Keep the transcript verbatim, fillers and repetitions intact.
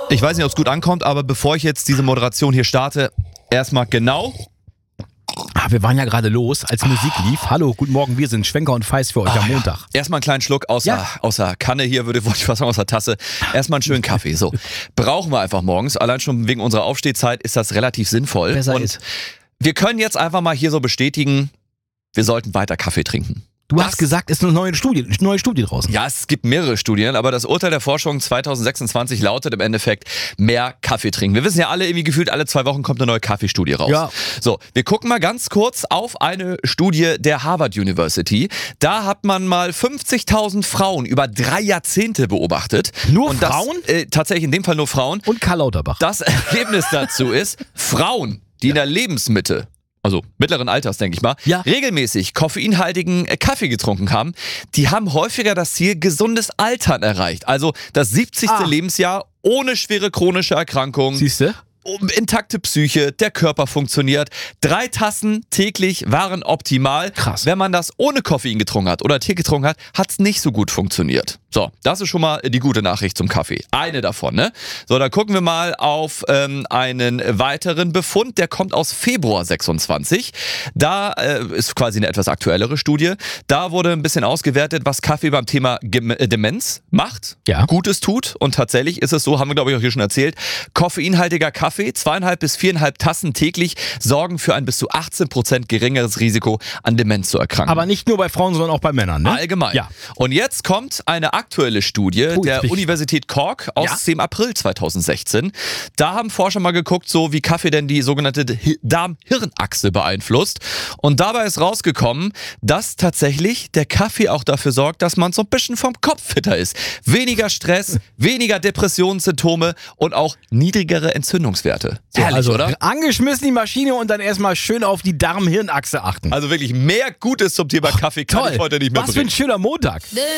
Ich weiß nicht, ob es gut ankommt, aber bevor ich jetzt diese Moderation hier starte, erstmal genau. Ah, wir waren ja gerade los, als Musik lief. Hallo, guten Morgen, wir sind Schwenker und Feist für euch Oh, am Montag. Ja. Erstmal einen kleinen Schluck außer, Ja. außer Kanne hier, würde wollte ich fast sagen, aus der Tasse. Erstmal einen schönen Kaffee. So, brauchen wir einfach morgens. Allein schon wegen unserer Aufstehzeit ist das relativ sinnvoll. Besser und ist. wir können jetzt einfach mal hier so bestätigen, wir sollten weiter Kaffee trinken. Du Das- hast gesagt, es ist eine neue Studie, eine neue Studie draußen. Ja, es gibt mehrere Studien, aber das Urteil der Forschung zwanzig sechsundzwanzig lautet im Endeffekt mehr Kaffee trinken. Wir wissen ja alle, irgendwie gefühlt alle zwei Wochen kommt eine neue Kaffeestudie raus. Ja. So, wir gucken mal ganz kurz auf eine Studie der Harvard University. Da hat man mal fünfzigtausend Frauen über drei Jahrzehnte beobachtet. Nur Und das, Frauen? Äh, tatsächlich in dem Fall nur Frauen. Und Karl Lauterbach. Das Ergebnis dazu ist, Frauen, die in der Lebensmitte, also mittleren Alters, denke ich mal, Ja. regelmäßig koffeinhaltigen äh, Kaffee getrunken haben, die haben häufiger das Ziel gesundes Altern erreicht. Also das siebzigste Ah. Lebensjahr ohne schwere chronische Erkrankungen. Siehst du? Um, intakte Psyche, der Körper funktioniert. Drei Tassen täglich waren optimal. Krass. Wenn man das ohne Koffein getrunken hat oder Tee getrunken hat, hat es nicht so gut funktioniert. So, das ist schon mal die gute Nachricht zum Kaffee. Eine davon, ne? So, dann gucken wir mal auf ähm, einen weiteren Befund, der kommt aus Februar sechsundzwanzig. Da äh, ist quasi eine etwas aktuellere Studie. Da wurde ein bisschen ausgewertet, was Kaffee beim Thema Gem äh, Demenz macht, Ja. Gutes tut. Und tatsächlich ist es so, haben wir glaube ich auch hier schon erzählt, koffeinhaltiger Kaffee, zweieinhalb bis viereinhalb Tassen täglich, sorgen für ein bis zu achtzehn Prozent geringeres Risiko, an Demenz zu erkranken. Aber nicht nur bei Frauen, sondern auch bei Männern, ne? Allgemein. Ja. Und jetzt kommt eine aktuelle Studie Oh, jetzt der bin ich- Universität Cork aus Ja? dem April zweitausendsechzehn. Da haben Forscher mal geguckt, so wie Kaffee denn die sogenannte Hi- Darm-Hirn-Achse beeinflusst. Und dabei ist rausgekommen, dass tatsächlich der Kaffee auch dafür sorgt, dass man so ein bisschen vom Kopf fitter ist. Weniger Stress, weniger Depressionssymptome und auch niedrigere Entzündungswerte. So, Herrlich, also oder? angeschmissen die Maschine und dann erstmal schön auf die Darm-Hirn-Achse achten. Also wirklich mehr Gutes zum Thema Kaffee kann Toll. ich heute nicht mehr Was für ein bringen. schöner Montag.